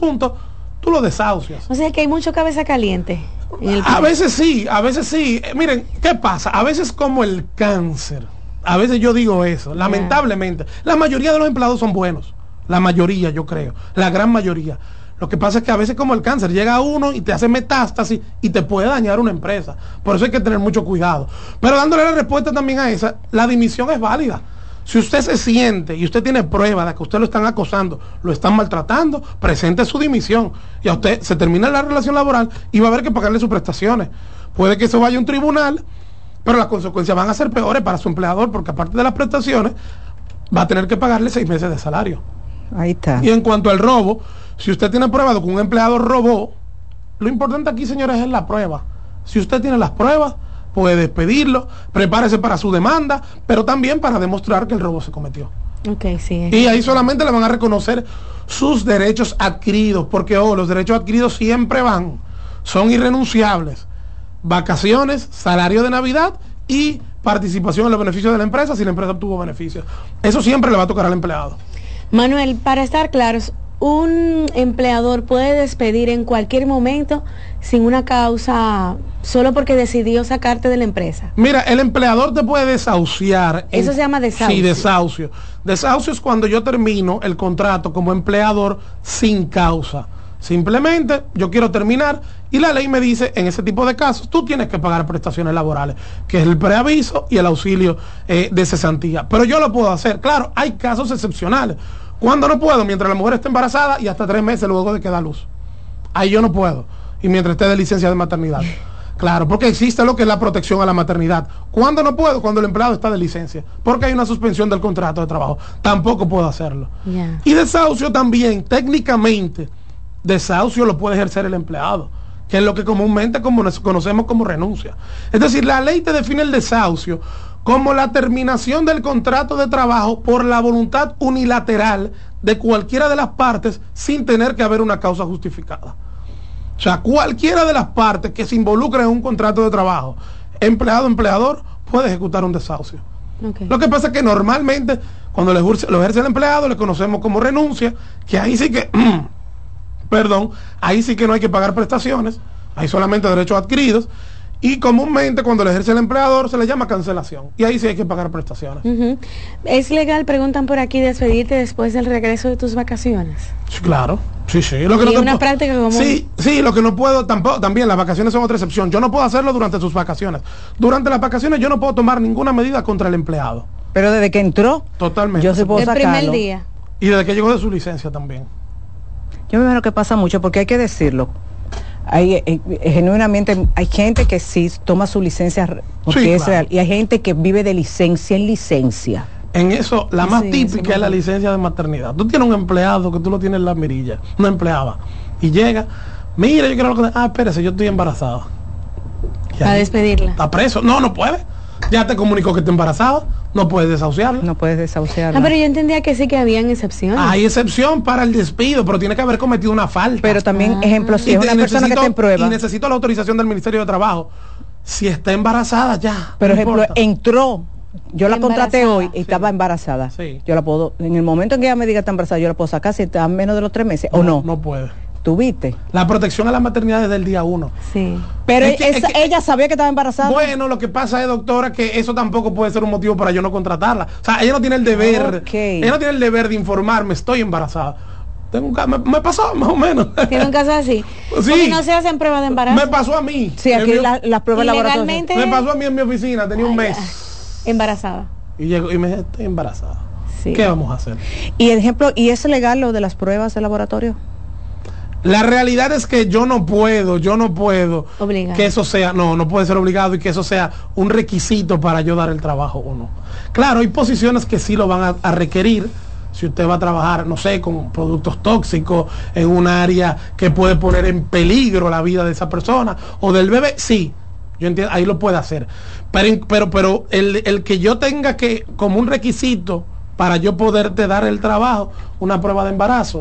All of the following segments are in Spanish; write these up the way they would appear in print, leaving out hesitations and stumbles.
punto, tú lo desahucias. O sea que hay mucho cabeza caliente. A veces sí, a veces sí. Miren, ¿qué pasa? A veces como el cáncer, a veces yo digo eso, lamentablemente. La mayoría de los empleados son buenos. La mayoría, yo creo. La gran mayoría. Lo que pasa es que a veces como el cáncer llega uno y te hace metástasis y te puede dañar una empresa. Por eso hay que tener mucho cuidado. Pero dándole la respuesta también a esa, la dimisión es válida. Si usted se siente y usted tiene pruebas de que usted lo están acosando, lo están maltratando, presente su dimisión. Y a usted se termina la relación laboral y va a haber que pagarle sus prestaciones. Puede que eso vaya a un tribunal, pero las consecuencias van a ser peores para su empleador, porque aparte de las prestaciones, va a tener que pagarle 6 meses de salario. Ahí está. Y en cuanto al robo, si usted tiene pruebas de que un empleado robó, lo importante aquí, señores, es la prueba. Si usted tiene las pruebas, puede despedirlo, prepárese para su demanda, pero también para demostrar que el robo se cometió. Okay, sí. Y ahí solamente le van a reconocer sus derechos adquiridos, porque los derechos adquiridos siempre son irrenunciables. Vacaciones, salario de Navidad y participación en los beneficios de la empresa si la empresa obtuvo beneficios. Eso siempre le va a tocar al empleado. Manuel, para estar claros, un empleador puede despedir en cualquier momento sin una causa, solo porque decidió sacarte de la empresa. Mira, el empleador te puede desahuciar. Eso se llama desahucio. Sí, desahucio. Desahucio es cuando yo termino el contrato como empleador sin causa. Simplemente yo quiero terminar y la ley me dice, en ese tipo de casos, tú tienes que pagar prestaciones laborales, que es el preaviso y el auxilio de cesantía. Pero yo lo puedo hacer. Claro, hay casos excepcionales. Cuando no puedo, mientras la mujer esté embarazada y hasta 3 meses luego de que da luz. Ahí yo no puedo. Y mientras esté de licencia de maternidad. Claro, porque existe lo que es la protección a la maternidad. ¿Cuándo no puedo? Cuando el empleado está de licencia. Porque hay una suspensión del contrato de trabajo. Tampoco puedo hacerlo. Y desahucio también, técnicamente, desahucio lo puede ejercer el empleado, que es lo que comúnmente conocemos como renuncia. Es decir, la ley te define el desahucio como la terminación del contrato de trabajo por la voluntad unilateral de cualquiera de las partes sin tener que haber una causa justificada. O sea, cualquiera de las partes que se involucra en un contrato de trabajo, empleado, empleador, puede ejecutar un desahucio. Lo que pasa es que normalmente, cuando lo ejerce el empleado, le conocemos como renuncia, que ahí sí que, ahí sí que no hay que pagar prestaciones, hay solamente derechos adquiridos. Y comúnmente cuando le ejerce el empleador se le llama cancelación. Y ahí sí hay que pagar prestaciones. ¿Es legal, preguntan por aquí, despedirte después del regreso de tus vacaciones? Sí, claro. Sí. Lo que no una práctica común. Sí, lo que no puedo tampoco, también las vacaciones son otra excepción. Yo no puedo hacerlo durante sus vacaciones. Durante las vacaciones yo no puedo tomar ninguna medida contra el empleado. Pero desde que entró, totalmente. Yo sí puedo sacarlo. El primer día. Y desde que llegó de su licencia también. Yo me imagino que pasa mucho, porque hay que decirlo. Genuinamente hay gente que sí toma su licencia porque es real, y hay gente que vive de licencia en licencia. En eso, la más típica es la licencia de maternidad. Tú tienes un empleado que tú lo tienes en la mirilla, una empleada, y llega, mira, yo quiero hablar con espérese, yo estoy embarazada. A despedirla. Está preso. No puede. Ya te comunicó que está embarazada. No puedes desahuciarla. No puedes desahuciarla. Pero yo entendía que sí que habían excepciones. Hay excepción para el despido, pero tiene que haber cometido una falta. Pero también, ejemplo, si es una persona que está en prueba. Y necesito la autorización del Ministerio de Trabajo. Si está embarazada, ya. Pero ejemplo, entró. Yo la contraté hoy y estaba embarazada. Sí. Yo la puedo, en el momento en que ella me diga está embarazada, yo la puedo sacar si está menos de los 3 meses o no. No puede. ¿Tuviste? La protección a la maternidad desde el día 1. Sí. Pero ella sabía que estaba embarazada. Bueno, lo que pasa es, doctora, que eso tampoco puede ser un motivo para yo no contratarla. O sea, ella no tiene el deber. Ella no tiene el deber de informarme, estoy embarazada. Tengo un caso, me pasó más o menos. ¿Tiene un caso así? Sí. Porque no se hacen pruebas de embarazo. Me pasó a mí. Sí, aquí las pruebas laboratorias. Me pasó a mí en mi oficina, tenía un mes. Embarazada. Y llegó y me dijo, estoy embarazada. Sí. ¿Qué vamos a hacer? Y ejemplo, ¿y es legal lo de las pruebas de laboratorio? La realidad es que yo no puedo obligado. Que eso sea, no puede ser obligado y que eso sea un requisito para yo dar el trabajo o no. Claro, hay posiciones que sí lo van a requerir. Si usted va a trabajar, no sé, con productos tóxicos en un área que puede poner en peligro la vida de esa persona o del bebé, sí, yo entiendo, ahí lo puede hacer. Pero el que yo tenga que, como un requisito para yo poderte dar el trabajo, una prueba de embarazo,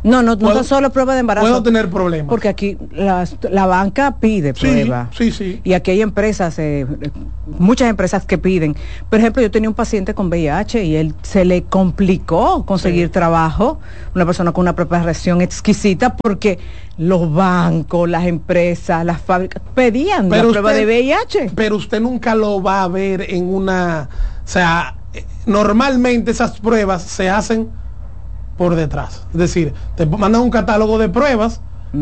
No son solo pruebas de embarazo. Puedo tener problemas. Porque aquí la banca pide pruebas. Sí. Y aquí hay empresas, muchas empresas que piden. Por ejemplo, yo tenía un paciente con VIH y él se le complicó conseguir trabajo, una persona con una preparación exquisita, porque los bancos, las empresas, las fábricas pedían la prueba de VIH. Pero usted nunca lo va a ver en una... O sea, normalmente esas pruebas se hacen por detrás. Es decir, te mandan un catálogo de pruebas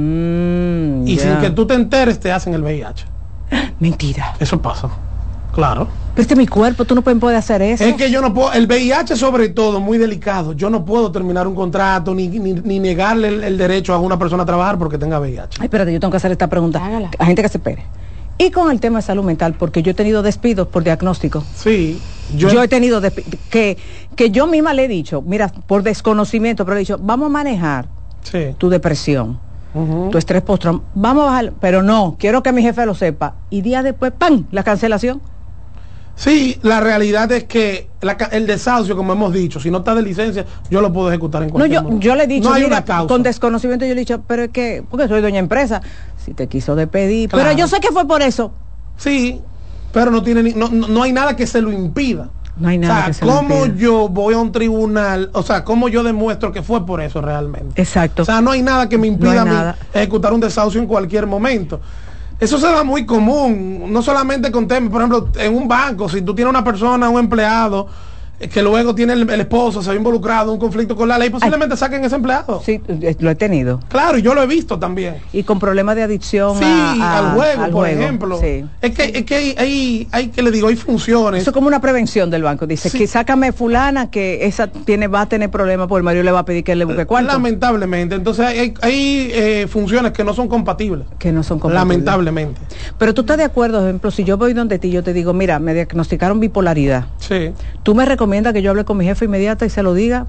y sin que tú te enteres te hacen el VIH. Mentira. Eso pasa. Claro. Pero este es mi cuerpo, tú no puedes hacer eso. Es que yo no puedo, el VIH sobre todo, muy delicado. Yo no puedo terminar un contrato ni negarle el derecho a una persona a trabajar porque tenga VIH. Ay, espérate, yo tengo que hacer esta pregunta. Hágala. A gente que se espere. Y con el tema de salud mental, porque yo he tenido despidos por diagnóstico. Sí. Yo he tenido que yo misma le he dicho, mira, por desconocimiento, pero he dicho, vamos a manejar tu depresión, tu estrés postraumático, vamos a bajar, pero no, quiero que mi jefe lo sepa. Y días después, ¡pam!, la cancelación. Sí, la realidad es que el desahucio, como hemos dicho, si no está de licencia, yo lo puedo ejecutar en cualquier momento. Yo le he dicho, no hay mira, una causa. Con desconocimiento yo le he dicho, pero es que, porque soy dueña empresa, si te quiso despedir, claro. Pero yo sé que fue por eso. Sí, pero no hay nada que se lo impida. No hay nada que se lo impida. ¿Cómo yo voy a un tribunal? O sea, ¿cómo yo demuestro que fue por eso realmente? Exacto. O sea, no hay nada que me impida a mí nada. ejecutar un desahucio en cualquier momento. Eso se da muy común, no solamente con temas, por ejemplo, en un banco, si tú tienes una persona, un empleado, que luego tiene el esposo, se ve involucrado en un conflicto con la ley, posiblemente saquen ese empleado. Sí, lo he tenido. Claro, y yo lo he visto también. Y con problemas de adicción al juego, por ejemplo. Sí. Es que hay que le digo, hay funciones. Eso es como una prevención del banco. Dice que sácame fulana que esa va a tener problemas porque el marido le va a pedir que le busque cuarto. Lamentablemente. Entonces hay funciones que no son compatibles. Lamentablemente. Pero tú estás de acuerdo, por ejemplo, si yo voy donde ti, yo te digo, mira, me diagnosticaron bipolaridad. Sí. ¿Tú me recomiendas que yo hable con mi jefe inmediata y se lo diga?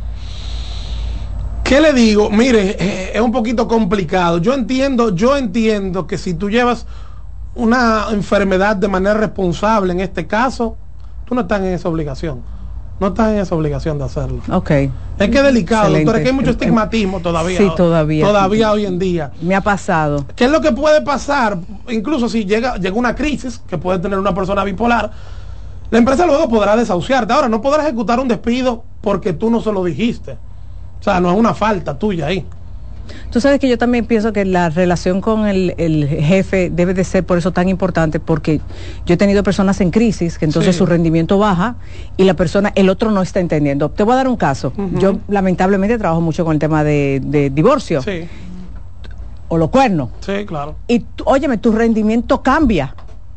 ¿Qué le digo? Mire, es un poquito complicado. Yo entiendo que si tú llevas una enfermedad de manera responsable en este caso, tú no estás en esa obligación. No estás en esa obligación de hacerlo. Ok. Es que es delicado, Excelente. doctor, es que hay mucho estigmatismo todavía. Sí, todavía. Todavía hoy en día. Me ha pasado. ¿Qué es lo que puede pasar? Incluso si llega una crisis que puede tener una persona bipolar, la empresa luego podrá desahuciarte. Ahora, no podrá ejecutar un despido porque tú no se lo dijiste. O sea, no es una falta tuya ahí. Tú sabes que yo también pienso que la relación con el jefe debe de ser por eso tan importante, porque yo he tenido personas en crisis que entonces su rendimiento baja y el otro no está entendiendo. Te voy a dar un caso. Yo lamentablemente trabajo mucho con el tema de divorcio. Sí. O los cuernos. Sí, claro. Y óyeme, tu rendimiento cambia.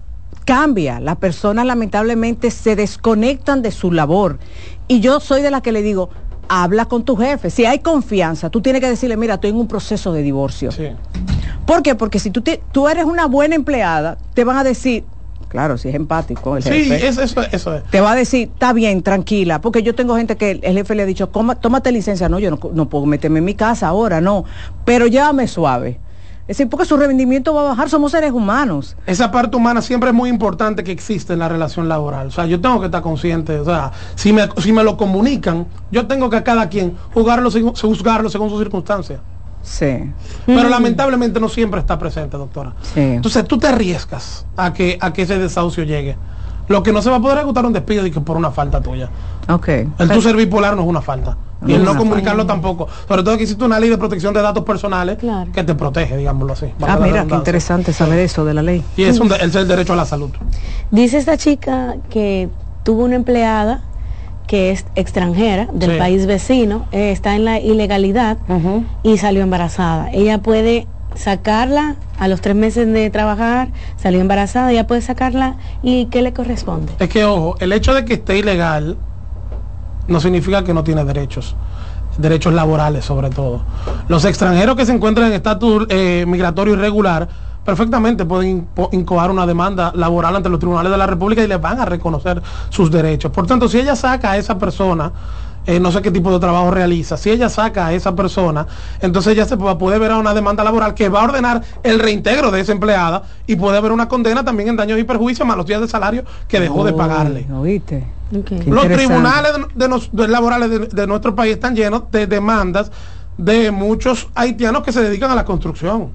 Las personas lamentablemente se desconectan de su labor. Y yo soy de la que le digo, habla con tu jefe. Si hay confianza, tú tienes que decirle, mira, estoy en un proceso de divorcio. Sí. ¿Por qué? Porque si tú eres una buena empleada, te van a decir, claro, si es empático el jefe. Sí, eso es. Te va a decir, está bien, tranquila. Porque yo tengo gente que el jefe le ha dicho, tómate licencia. No, yo no puedo meterme en mi casa ahora, no. Pero llévame suave. Es decir, porque su rendimiento va a bajar, somos seres humanos. Esa parte humana siempre es muy importante que existe en la relación laboral. O sea, yo tengo que estar consciente. O sea, si me lo comunican, yo tengo que a cada quien juzgarlo según sus circunstancias. Sí. Pero lamentablemente no siempre está presente, doctora. Sí. Entonces tú te arriesgas a que ese desahucio llegue. Lo que no se va a poder ejecutar un despido y que por una falta tuya. Ok. El tu ser bipolar no es una falta. Y el no comunicarlo tampoco. Sobre todo que existe una ley de protección de datos personales que te protege, digámoslo así. Mira, qué interesante saber eso de la ley. Y es el derecho a la salud. Dice esta chica que tuvo una empleada que es extranjera del país vecino, está en la ilegalidad y salió embarazada. Ella puede sacarla a los 3 meses de trabajar, salió embarazada, ella puede sacarla. ¿Y qué le corresponde? Es que, ojo, el hecho de que esté ilegal no significa que no tiene derechos laborales sobre todo. Los extranjeros que se encuentran en estatus migratorio irregular perfectamente pueden incoar una demanda laboral ante los tribunales de la República y les van a reconocer sus derechos. Por tanto, si ella saca a esa persona, no sé qué tipo de trabajo realiza, si ella saca a esa persona, entonces ella se puede ver a una demanda laboral que va a ordenar el reintegro de esa empleada y puede haber una condena también en daños y perjuicios más los días de salario que dejó de pagarle. ¿Oíste? Okay. Los tribunales laborales de nuestro país están llenos de demandas de muchos haitianos que se dedican a la construcción.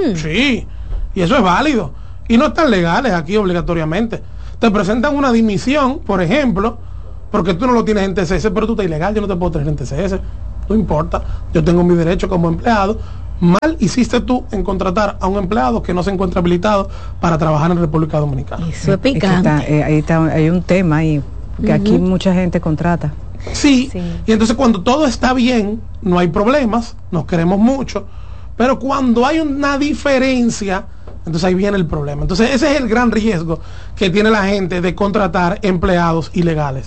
Sí, y eso es válido. Y no están legales aquí obligatoriamente. Te presentan una dimisión, por ejemplo, porque tú no lo tienes en TCS, pero tú estás ilegal, yo no te puedo tener en TCS. No importa, yo tengo mi derecho como empleado. Mal hiciste tú en contratar a un empleado que no se encuentra habilitado para trabajar en República Dominicana. Eso es picante. Ahí está, hay un tema ahí, que aquí mucha gente contrata. Sí, y entonces cuando todo está bien, no hay problemas, nos queremos mucho, pero cuando hay una diferencia, entonces ahí viene el problema. Entonces ese es el gran riesgo que tiene la gente de contratar empleados ilegales.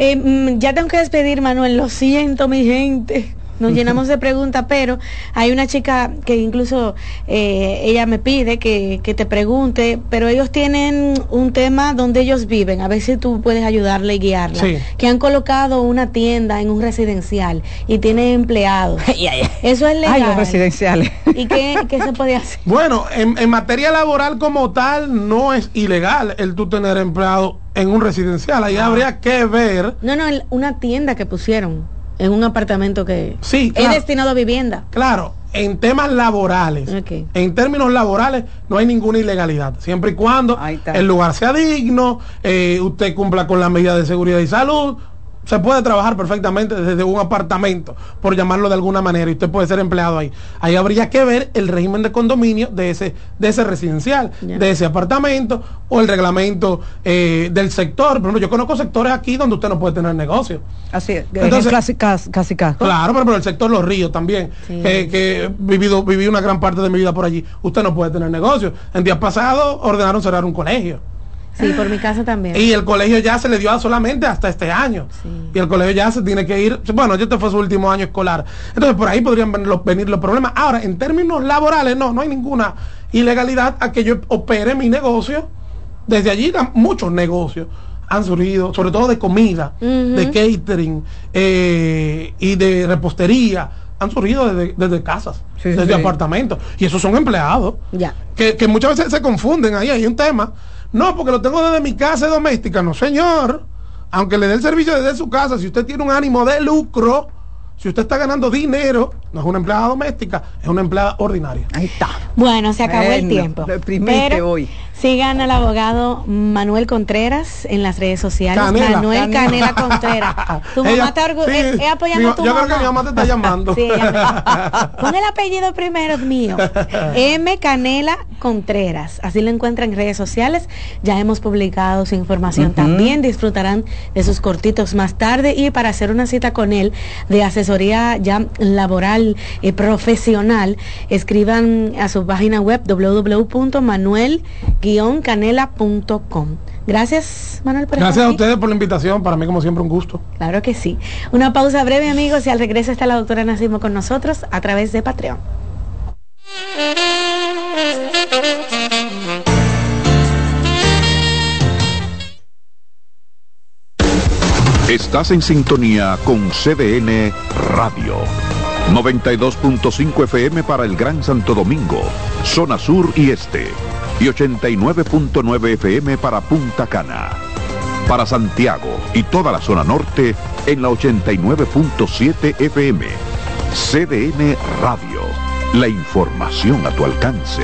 Ya tengo que despedir, Manuel, lo siento, mi gente. Nos llenamos de preguntas, pero hay una chica que incluso ella me pide que te pregunte, pero ellos tienen un tema donde ellos viven, a ver si tú puedes ayudarle y guiarla, que han colocado una tienda en un residencial y tienen empleados. Eso es legal. Ay, los residenciales. ¿Y qué se puede hacer? Bueno, en materia laboral como tal, no es ilegal el tú tener empleado en un residencial. Ahí habría que ver. No, una tienda que pusieron en un apartamento que claro, es destinado a vivienda. Claro, en temas laborales, en términos laborales, no hay ninguna ilegalidad, siempre y cuando el lugar sea digno, usted cumpla con las medidas de seguridad y salud. Se puede trabajar perfectamente desde un apartamento, por llamarlo de alguna manera, y usted puede ser empleado ahí. Ahí habría que ver el régimen de condominio de ese residencial, de ese apartamento, o el reglamento del sector. Por ejemplo, yo conozco sectores aquí donde usted no puede tener negocio. Así es. Entonces, casi. Claro, pero el sector Los Ríos también, que viví una gran parte de mi vida por allí. Usted no puede tener negocio. En días pasados ordenaron cerrar un colegio. Sí, por mi casa también. Y el colegio ya se le dio solamente hasta este año. Y el colegio ya se tiene que ir. Bueno, este fue su último año escolar. Entonces, por ahí podrían venir los problemas. Ahora, en términos laborales, no hay ninguna ilegalidad a que yo opere mi negocio. Desde allí, muchos negocios han surgido, sobre todo de comida, de catering y de repostería. Han surgido desde casas, desde apartamentos. Y esos son empleados. Que muchas veces se confunden. Ahí hay un tema. No, porque lo tengo desde mi casa doméstica. No, señor. Aunque le dé el servicio desde su casa, si usted tiene un ánimo de lucro, si usted está ganando dinero, no es una empleada doméstica, es una empleada ordinaria. Ahí está. Bueno, se acabó el tiempo. Pero hoy. Sigan al abogado Manuel Contreras en las redes sociales. Manuel Canela Contreras. Tu mamá está apoyando a tu mamá. Yo creo que mi mamá te está llamando. Sí, pon el apellido primero mío. M. Canela Contreras. Así lo encuentran en redes sociales. Ya hemos publicado su información también. Disfrutarán de sus cortitos más tarde. Y para hacer una cita con él de asesoría ya laboral profesional, escriban a su página web www.manuel-canela.com. Gracias, Manuel, por Gracias a ustedes por la invitación. Para mí, como siempre, un gusto. Claro que sí. Una pausa breve, amigos, y al regreso está la doctora Nacimo con nosotros a través de Patreon. Estás en sintonía con CDN Radio. 92.5 FM para el Gran Santo Domingo, zona sur y este. Y 89.9 FM para Punta Cana. Para Santiago y toda la zona norte en la 89.7 FM. CDN Radio. La información a tu alcance.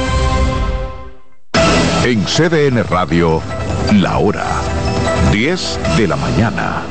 En CDN Radio, la hora 10 de la mañana.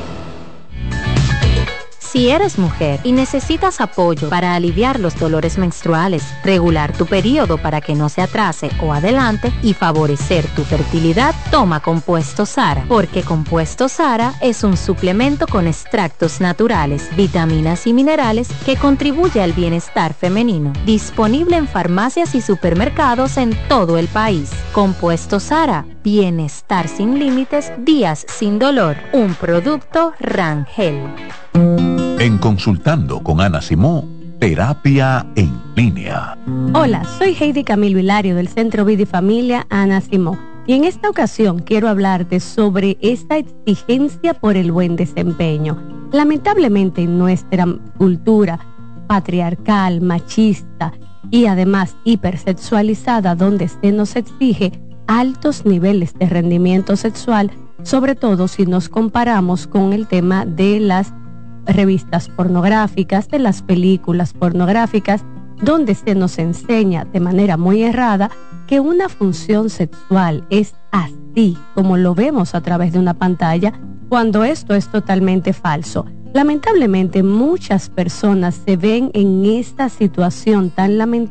Si eres mujer y necesitas apoyo para aliviar los dolores menstruales, regular tu periodo para que no se atrase o adelante y favorecer tu fertilidad, toma Compuesto Sara, porque Compuesto Sara es un suplemento con extractos naturales, vitaminas y minerales que contribuye al bienestar femenino. Disponible en farmacias y supermercados en todo el país. Compuesto Sara, bienestar sin límites, días sin dolor. Un producto Rangel. En Consultando con Ana Simón, terapia en línea. Hola, soy Heidi Camilo Hilario del Centro Vida y Familia Ana Simón. Y en esta ocasión quiero hablarte sobre esta exigencia por el buen desempeño. Lamentablemente en nuestra cultura patriarcal, machista y además hipersexualizada, donde se nos exige altos niveles de rendimiento sexual, sobre todo si nos comparamos con el tema de las revistas pornográficas, de las películas pornográficas, donde se nos enseña de manera muy errada que una función sexual es así, como lo vemos a través de una pantalla, cuando esto es totalmente falso. Lamentablemente, muchas personas se ven en esta situación tan lamentable